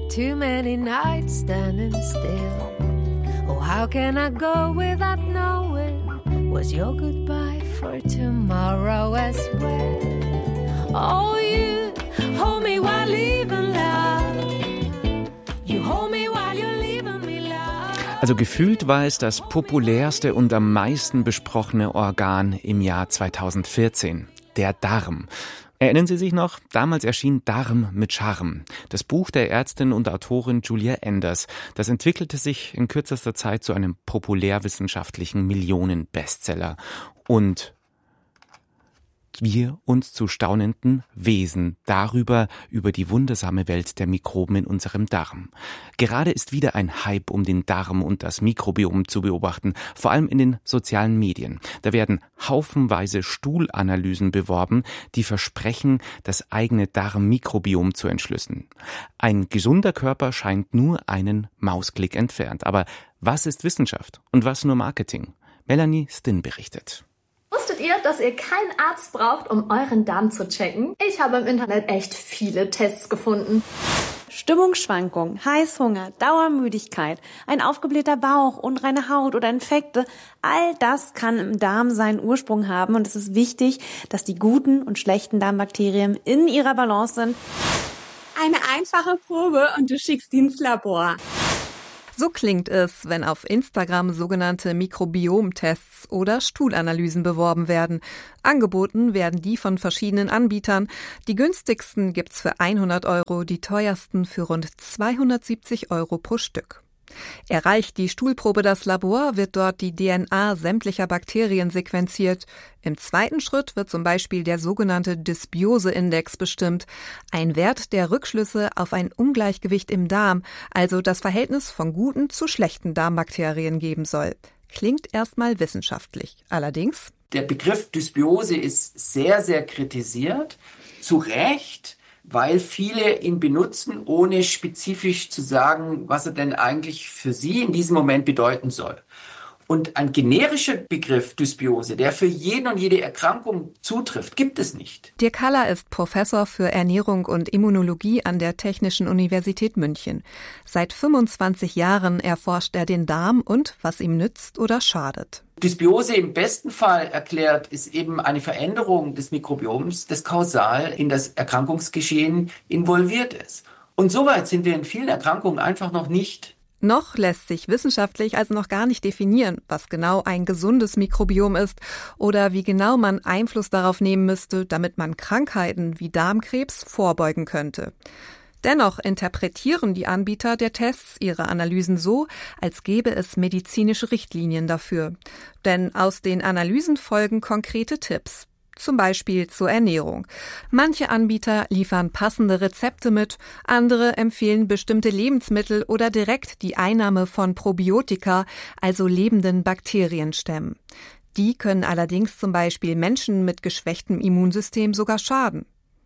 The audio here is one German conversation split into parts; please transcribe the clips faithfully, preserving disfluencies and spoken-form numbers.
too many nights standing still. Oh, how can I go without knowing? Was your goodbye for tomorrow as well? Oh, you hold me while leaving love. You hold me while you're leaving me love. Also gefühlt war es das populärste und am meisten besprochene Organ im Jahr zweitausendvierzehn, der Darm. Erinnern Sie sich noch? Damals erschien Darm mit Charme, das Buch der Ärztin und Autorin Julia Enders. Das entwickelte sich in kürzester Zeit zu einem populärwissenschaftlichen Millionen-Bestseller. Und wir uns zu staunenden Wesen darüber, über die wundersame Welt der Mikroben in unserem Darm. Gerade ist wieder ein Hype um den Darm und das Mikrobiom zu beobachten, vor allem in den sozialen Medien. Da werden haufenweise Stuhlanalysen beworben, die versprechen, das eigene Darmmikrobiom zu entschlüsseln. Ein gesunder Körper scheint nur einen Mausklick entfernt. Aber was ist Wissenschaft und was nur Marketing? Melanie Stinn berichtet. Wusstet ihr, dass ihr keinen Arzt braucht, um euren Darm zu checken? Ich habe im Internet echt viele Tests gefunden. Stimmungsschwankungen, Heißhunger, Dauermüdigkeit, ein aufgeblähter Bauch, unreine Haut oder Infekte, all das kann im Darm seinen Ursprung haben und es ist wichtig, dass die guten und schlechten Darmbakterien in ihrer Balance sind. Eine einfache Probe und du schickst die ins Labor. So klingt es, wenn auf Instagram sogenannte Mikrobiomtests oder Stuhlanalysen beworben werden. Angeboten werden die von verschiedenen Anbietern. Die günstigsten gibt's für hundert Euro, die teuersten für rund zweihundertsiebzig Euro pro Stück. Erreicht die Stuhlprobe das Labor, wird dort die D N A sämtlicher Bakterien sequenziert. Im zweiten Schritt wird zum Beispiel der sogenannte Dysbiose-Index bestimmt, ein Wert, der Rückschlüsse auf ein Ungleichgewicht im Darm, also das Verhältnis von guten zu schlechten Darmbakterien geben soll. Klingt erstmal wissenschaftlich. Allerdings: Der Begriff Dysbiose ist sehr, sehr kritisiert, zu Recht, weil viele ihn benutzen, ohne spezifisch zu sagen, was er denn eigentlich für sie in diesem Moment bedeuten soll. Und ein generischer Begriff Dysbiose, der für jeden und jede Erkrankung zutrifft, gibt es nicht. Dirk Haller ist Professor für Ernährung und Immunologie an der Technischen Universität München. Seit fünfundzwanzig Jahren erforscht er den Darm und was ihm nützt oder schadet. Dysbiose im besten Fall erklärt ist eben eine Veränderung des Mikrobioms, das kausal in das Erkrankungsgeschehen involviert ist. Und soweit sind wir in vielen Erkrankungen einfach noch nicht. Noch lässt sich wissenschaftlich also noch gar nicht definieren, was genau ein gesundes Mikrobiom ist oder wie genau man Einfluss darauf nehmen müsste, damit man Krankheiten wie Darmkrebs vorbeugen könnte. Dennoch interpretieren die Anbieter der Tests ihre Analysen so, als gäbe es medizinische Richtlinien dafür. Denn aus den Analysen folgen konkrete Tipps. Zum Beispiel zur Ernährung. Manche Anbieter liefern passende Rezepte mit, andere empfehlen bestimmte Lebensmittel oder direkt die Einnahme von Probiotika, also lebenden Bakterienstämmen. Die können allerdings zum Beispiel Menschen mit geschwächtem Immunsystem sogar schaden.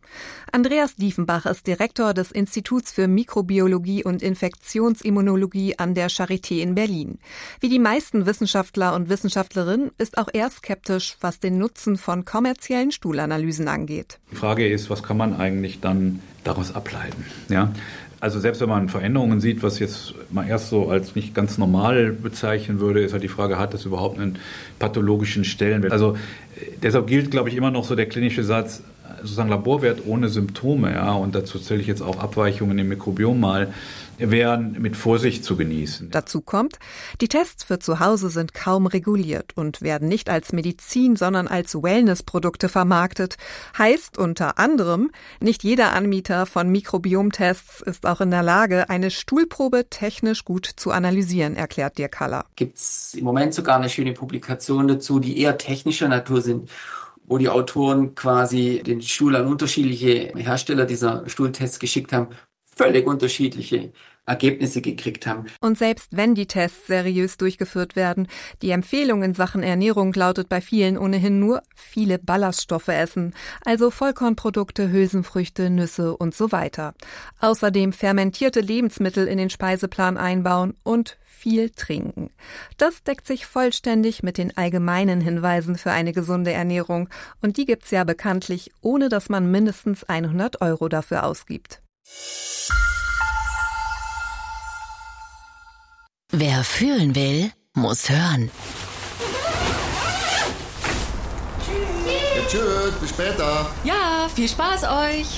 Andreas Diefenbach ist Direktor des Instituts für Mikrobiologie und Infektionsimmunologie an der Charité in Berlin. Wie die meisten Wissenschaftler und Wissenschaftlerinnen ist auch er skeptisch, was den Nutzen von kommerziellen Stuhlanalysen angeht. Die Frage ist, was kann man eigentlich dann daraus ableiten? Ja? Also selbst wenn man Veränderungen sieht, was jetzt mal erst so als nicht ganz normal bezeichnen würde, ist halt die Frage, hat das überhaupt einen pathologischen Stellenwert? Also deshalb gilt, glaube ich, immer noch so der klinische Satz, sozusagen Laborwert ohne Symptome, ja, und dazu zähle ich jetzt auch Abweichungen im Mikrobiom mal, wären mit Vorsicht zu genießen. Dazu kommt, die Tests für zu Hause sind kaum reguliert und werden nicht als Medizin, sondern als Wellnessprodukte vermarktet. Heißt unter anderem, nicht jeder Anbieter von Mikrobiomtests ist auch in der Lage, eine Stuhlprobe technisch gut zu analysieren, erklärt Dirk Haller. Gibt es im Moment sogar eine schöne Publikation dazu, die eher technischer Natur sind, wo die Autoren quasi den Stuhl an unterschiedliche Hersteller dieser Stuhltests geschickt haben, völlig unterschiedliche Ergebnisse gekriegt haben. Und selbst wenn die Tests seriös durchgeführt werden, die Empfehlung in Sachen Ernährung lautet bei vielen ohnehin nur viele Ballaststoffe essen, also Vollkornprodukte, Hülsenfrüchte, Nüsse und so weiter. Außerdem fermentierte Lebensmittel in den Speiseplan einbauen und viel trinken. Das deckt sich vollständig mit den allgemeinen Hinweisen für eine gesunde Ernährung und die gibt's ja bekanntlich, ohne dass man mindestens hundert Euro dafür ausgibt. Wer fühlen will, muss hören. Ja, tschüss, bis später. Ja, viel Spaß euch.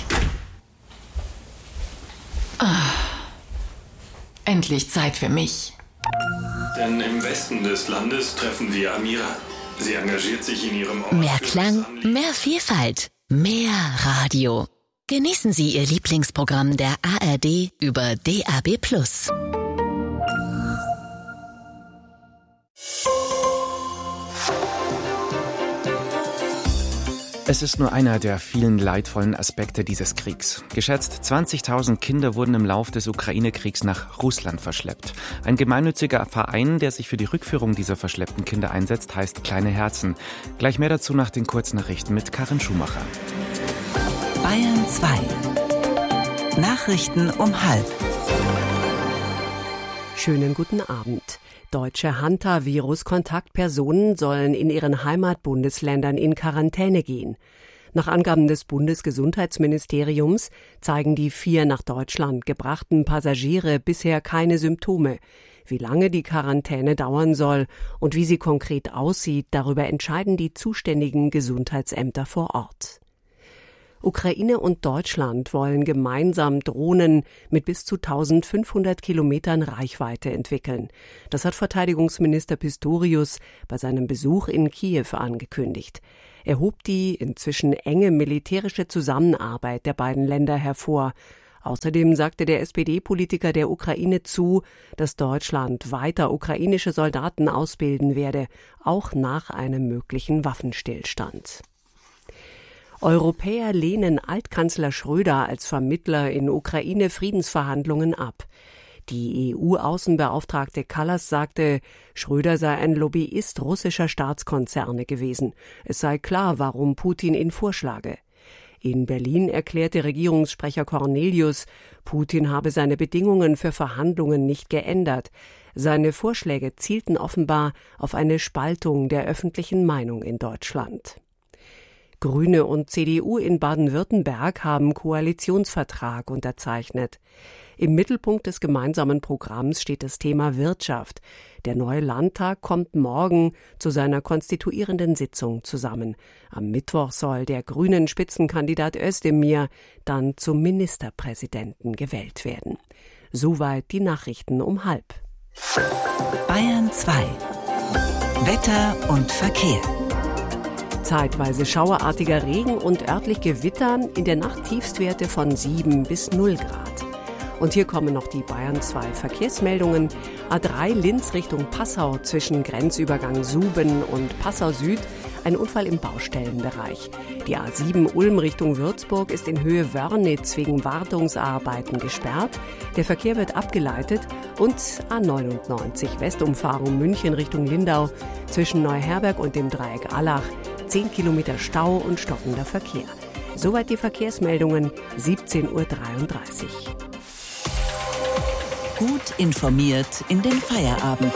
Oh. Endlich Zeit für mich. Denn im Westen des Landes treffen wir Amira. Sie engagiert sich in ihrem Ort. Mehr Klang, mehr Vielfalt, mehr Radio. Genießen Sie Ihr Lieblingsprogramm der A R D über D A B plus. Es ist nur einer der vielen leidvollen Aspekte dieses Kriegs. Geschätzt zwanzigtausend Kinder wurden im Lauf des Ukraine-Kriegs nach Russland verschleppt. Ein gemeinnütziger Verein, der sich für die Rückführung dieser verschleppten Kinder einsetzt, heißt Kleine Herzen. Gleich mehr dazu nach den Kurznachrichten mit Karin Schumacher. Bayern zwei. Nachrichten um halb. Schönen guten Abend. Deutsche Hantavirus-Kontaktpersonen sollen in ihren Heimatbundesländern in Quarantäne gehen. Nach Angaben des Bundesgesundheitsministeriums zeigen die vier nach Deutschland gebrachten Passagiere bisher keine Symptome. Wie lange die Quarantäne dauern soll und wie sie konkret aussieht, darüber entscheiden die zuständigen Gesundheitsämter vor Ort. Ukraine und Deutschland wollen gemeinsam Drohnen mit bis zu eintausendfünfhundert Kilometern Reichweite entwickeln. Das hat Verteidigungsminister Pistorius bei seinem Besuch in Kiew angekündigt. Er hob die inzwischen enge militärische Zusammenarbeit der beiden Länder hervor. Außerdem sagte der S P D-Politiker der Ukraine zu, dass Deutschland weiter ukrainische Soldaten ausbilden werde, auch nach einem möglichen Waffenstillstand. Europäer lehnen Altkanzler Schröder als Vermittler in Ukraine-Friedensverhandlungen ab. Die E U-Außenbeauftragte Kallas sagte, Schröder sei ein Lobbyist russischer Staatskonzerne gewesen. Es sei klar, warum Putin ihn vorschlage. In Berlin erklärte Regierungssprecher Cornelius, Putin habe seine Bedingungen für Verhandlungen nicht geändert. Seine Vorschläge zielten offenbar auf eine Spaltung der öffentlichen Meinung in Deutschland. Grüne und C D U in Baden-Württemberg haben Koalitionsvertrag unterzeichnet. Im Mittelpunkt des gemeinsamen Programms steht das Thema Wirtschaft. Der neue Landtag kommt morgen zu seiner konstituierenden Sitzung zusammen. Am Mittwoch soll der grünen Spitzenkandidat Özdemir dann zum Ministerpräsidenten gewählt werden. Soweit die Nachrichten um halb. Bayern zwei. Wetter und Verkehr. Zeitweise schauerartiger Regen und örtlich Gewittern, in der Nacht Tiefstwerte von sieben bis null Grad. Und hier kommen noch die Bayern zwei Verkehrsmeldungen. A drei Linz Richtung Passau zwischen Grenzübergang Suben und Passau Süd. Ein Unfall im Baustellenbereich. Die A sieben Ulm Richtung Würzburg ist in Höhe Wörnitz wegen Wartungsarbeiten gesperrt. Der Verkehr wird abgeleitet. Und A neunundneunzig Westumfahrung München Richtung Lindau zwischen Neuherberg und dem Dreieck Allach. zehn Kilometer Stau und stockender Verkehr. Soweit die Verkehrsmeldungen, siebzehn Uhr dreiunddreißig. Gut informiert in den Feierabend.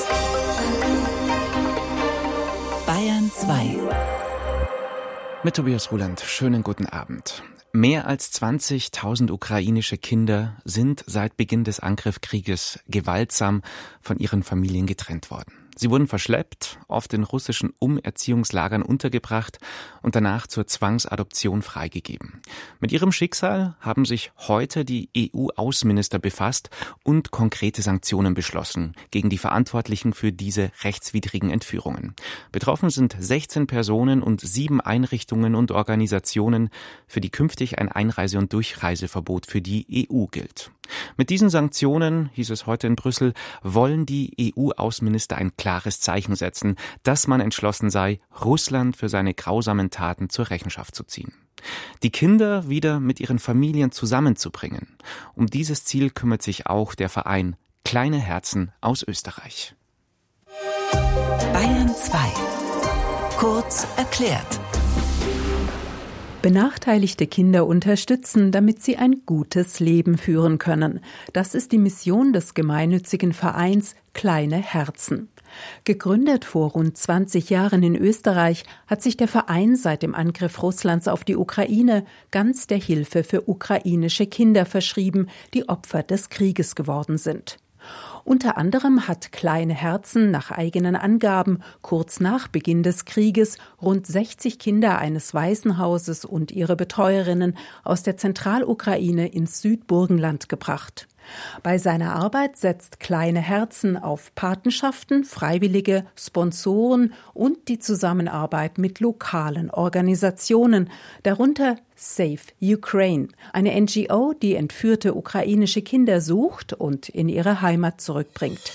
Bayern zwei. Mit Tobias Ruland, schönen guten Abend. Mehr als zwanzigtausend ukrainische Kinder sind seit Beginn des Angriffskrieges gewaltsam von ihren Familien getrennt worden. Sie wurden verschleppt, oft in russischen Umerziehungslagern untergebracht und danach zur Zwangsadoption freigegeben. Mit ihrem Schicksal haben sich heute die E U-Außenminister befasst und konkrete Sanktionen beschlossen gegen die Verantwortlichen für diese rechtswidrigen Entführungen. Betroffen sind sechzehn Personen und sieben Einrichtungen und Organisationen, für die künftig ein Einreise- und Durchreiseverbot für die E U gilt. Mit diesen Sanktionen, hieß es heute in Brüssel, wollen die E U-Außenminister ein klares Zeichen setzen, dass man entschlossen sei, Russland für seine grausamen Taten zur Rechenschaft zu ziehen. Die Kinder wieder mit ihren Familien zusammenzubringen. Um dieses Ziel kümmert sich auch der Verein Kleine Herzen aus Österreich. Bayern zwei. Kurz erklärt. Benachteiligte Kinder unterstützen, damit sie ein gutes Leben führen können. Das ist die Mission des gemeinnützigen Vereins Kleine Herzen. Gegründet vor rund zwanzig Jahren in Österreich, hat sich der Verein seit dem Angriff Russlands auf die Ukraine ganz der Hilfe für ukrainische Kinder verschrieben, die Opfer des Krieges geworden sind. Unter anderem hat Kleine Herzen nach eigenen Angaben kurz nach Beginn des Krieges rund sechzig Kinder eines Waisenhauses und ihre Betreuerinnen aus der Zentralukraine ins Südburgenland gebracht. Bei seiner Arbeit setzt Kleine Herzen auf Patenschaften, Freiwillige, Sponsoren und die Zusammenarbeit mit lokalen Organisationen, darunter Save Ukraine, eine N G O, die entführte ukrainische Kinder sucht und in ihre Heimat zurückbringt.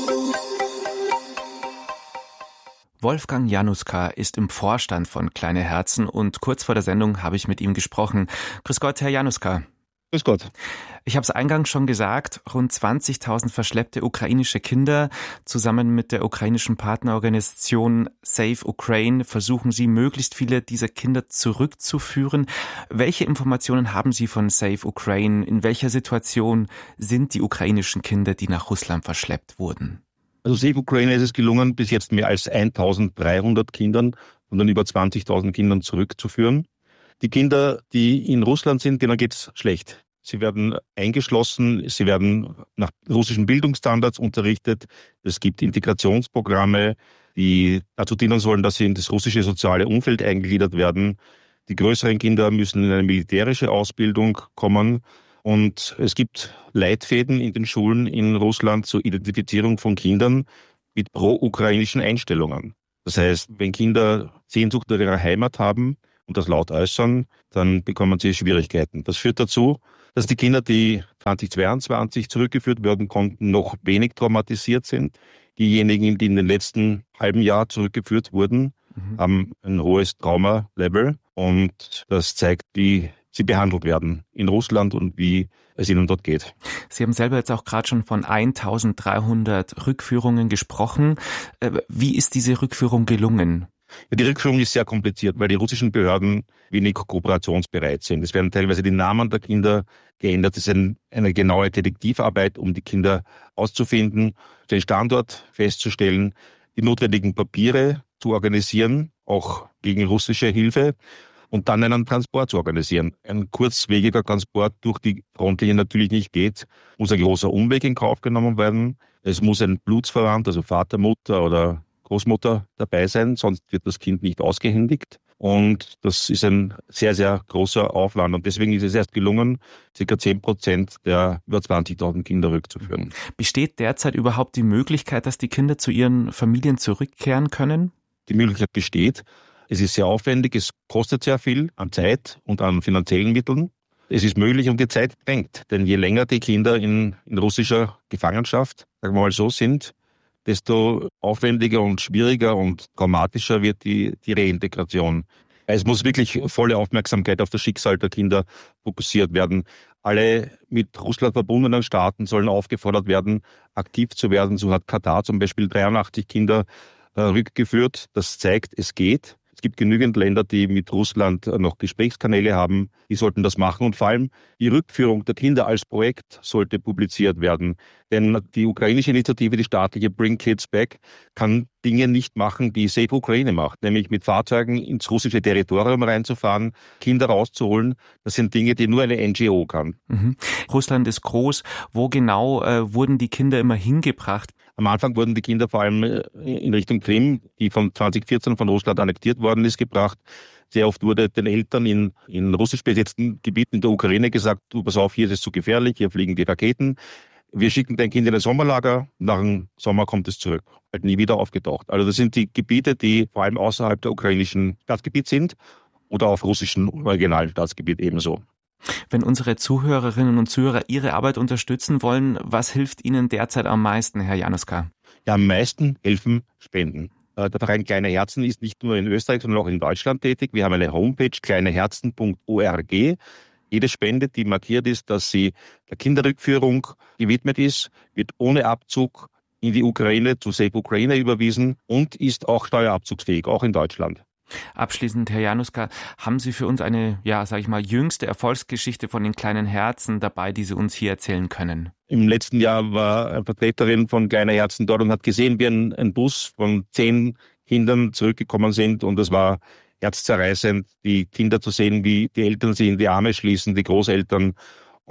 Wolfgang Januska ist im Vorstand von Kleine Herzen und kurz vor der Sendung habe ich mit ihm gesprochen. Grüß Gott, Herr Januska. Grüß Gott. Ich habe es eingangs schon gesagt, rund zwanzigtausend verschleppte ukrainische Kinder. Zusammen mit der ukrainischen Partnerorganisation Save Ukraine versuchen Sie, möglichst viele dieser Kinder zurückzuführen. Welche Informationen haben Sie von Save Ukraine? In welcher Situation sind die ukrainischen Kinder, die nach Russland verschleppt wurden? Also Save Ukraine ist es gelungen, bis jetzt mehr als eintausenddreihundert Kindern und dann über zwanzigtausend Kindern zurückzuführen. Die Kinder, die in Russland sind, denen geht's schlecht. Sie werden eingeschlossen, sie werden nach russischen Bildungsstandards unterrichtet. Es gibt Integrationsprogramme, die dazu dienen sollen, dass sie in das russische soziale Umfeld eingegliedert werden. Die größeren Kinder müssen in eine militärische Ausbildung kommen. Und es gibt Leitfäden in den Schulen in Russland zur Identifizierung von Kindern mit pro-ukrainischen Einstellungen. Das heißt, wenn Kinder Sehnsucht nach ihrer Heimat haben und das laut äußern, dann bekommen sie Schwierigkeiten. Das führt dazu, dass die Kinder, die zweitausendzweiundzwanzig zurückgeführt werden konnten, noch wenig traumatisiert sind. Diejenigen, die in den letzten halben Jahr zurückgeführt wurden, mhm. haben ein hohes Trauma-Level. Und das zeigt, wie sie behandelt werden in Russland und wie es ihnen dort geht. Sie haben selber jetzt auch gerade schon von eintausenddreihundert Rückführungen gesprochen. Wie ist diese Rückführung gelungen? Ja, die Rückführung ist sehr kompliziert, weil die russischen Behörden wenig kooperationsbereit sind. Es werden teilweise die Namen der Kinder geändert. Es ist ein, eine genaue Detektivarbeit, um die Kinder auszufinden, den Standort festzustellen, die notwendigen Papiere zu organisieren, auch gegen russische Hilfe, und dann einen Transport zu organisieren. Ein kurzwegiger Transport durch die Frontlinie natürlich nicht geht, muss ein großer Umweg in Kauf genommen werden. Es muss ein Blutsverwandt, also Vater, Mutter oder Großmutter dabei sein, sonst wird das Kind nicht ausgehändigt. Und das ist ein sehr, sehr großer Aufwand. Und deswegen ist es erst gelungen, ca. zehn Prozent der über zwanzigtausend Kinder rückzuführen. Besteht derzeit überhaupt die Möglichkeit, dass die Kinder zu ihren Familien zurückkehren können? Die Möglichkeit besteht. Es ist sehr aufwendig, es kostet sehr viel an Zeit und an finanziellen Mitteln. Es ist möglich und die Zeit drängt. Denn je länger die Kinder in, in russischer Gefangenschaft, sagen wir mal so, sind, desto aufwendiger und schwieriger und traumatischer wird die, die Reintegration. Es muss wirklich volle Aufmerksamkeit auf das Schicksal der Kinder fokussiert werden. Alle mit Russland verbundenen Staaten sollen aufgefordert werden, aktiv zu werden. So hat Katar zum Beispiel dreiundachtzig Kinder äh, rückgeführt. Das zeigt, es geht. Es gibt genügend Länder, die mit Russland noch Gesprächskanäle haben. Die sollten das machen. Und vor allem die Rückführung der Kinder als Projekt sollte publiziert werden. Denn die ukrainische Initiative, die staatliche Bring Kids Back, kann Dinge nicht machen, die Save Ukraine macht. Nämlich mit Fahrzeugen ins russische Territorium reinzufahren, Kinder rauszuholen. Das sind Dinge, die nur eine N G O kann. Mhm. Russland ist groß. Wo genau äh, wurden die Kinder immer hingebracht? Am Anfang wurden die Kinder vor allem in Richtung Krim, die von zweitausendvierzehn von Russland annektiert worden ist, gebracht. Sehr oft wurde den Eltern in, in russisch besetzten Gebieten in der Ukraine gesagt, du, pass auf, hier ist es zu gefährlich, hier fliegen die Raketen. Wir schicken dein Kind in ein Sommerlager, nach dem Sommer kommt es zurück. Halt nie wieder aufgetaucht. Also das sind die Gebiete, die vor allem außerhalb der ukrainischen Staatsgebiet sind oder auf russischem regionalen Staatsgebiet ebenso. Wenn unsere Zuhörerinnen und Zuhörer Ihre Arbeit unterstützen wollen, was hilft Ihnen derzeit am meisten, Herr Januska? Ja, am meisten helfen Spenden. Der Verein Kleine Herzen ist nicht nur in Österreich, sondern auch in Deutschland tätig. Wir haben eine Homepage, kleineherzen punkt org. Jede Spende, die markiert ist, dass sie der Kinderrückführung gewidmet ist, wird ohne Abzug in die Ukraine zu Save Ukraine überwiesen und ist auch steuerabzugsfähig, auch in Deutschland. Abschließend, Herr Januska, haben Sie für uns eine, ja, sag ich mal, jüngste Erfolgsgeschichte von den Kleinen Herzen dabei, die Sie uns hier erzählen können? Im letzten Jahr war eine Vertreterin von Kleine Herzen dort und hat gesehen, wie ein, ein Bus von zehn Kindern zurückgekommen sind, und es war herzzerreißend, die Kinder zu sehen, wie die Eltern sich in die Arme schließen, die Großeltern. Und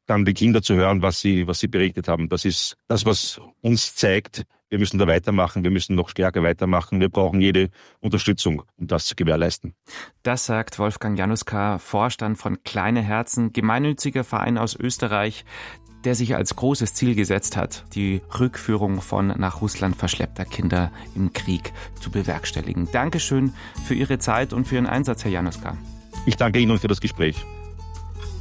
dann die Kinder zu hören, was sie, was sie berichtet haben. Das ist das, was uns zeigt, wir müssen da weitermachen, wir müssen noch stärker weitermachen. Wir brauchen jede Unterstützung, um das zu gewährleisten. Das sagt Wolfgang Januska, Vorstand von Kleine Herzen, gemeinnütziger Verein aus Österreich, der sich als großes Ziel gesetzt hat, die Rückführung von nach Russland verschleppter Kinder im Krieg zu bewerkstelligen. Dankeschön für Ihre Zeit und für Ihren Einsatz, Herr Januska. Ich danke Ihnen für das Gespräch.